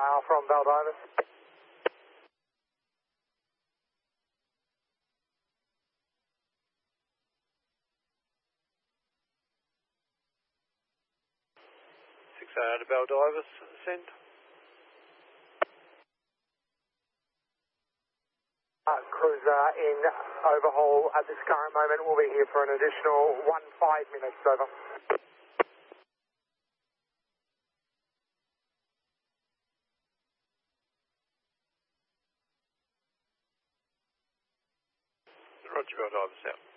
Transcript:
Dale from Baldivis. To Baldivis, send. Cruiser in overhaul at this current moment. We'll be here for an additional 15 minutes, over. Roger, Baldivis out.